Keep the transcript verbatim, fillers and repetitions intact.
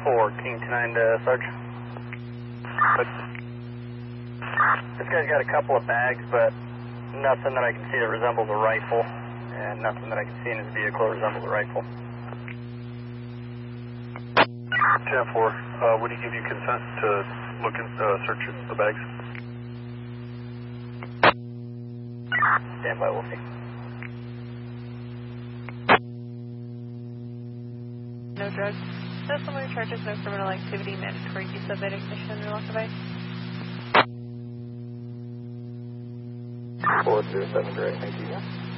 four, King two nine to Sarge. But this guy's got a couple of bags, but nothing that I can see that resembles a rifle, and nothing that I can see in his vehicle that resembles a rifle. ten four, uh, would he give you consent to look and uh, search the bags? Stand by, we'll see. No drugs, no similar charges, no criminal activity, mandatory use of that ignition or lock device. four zero seven, great, thank you.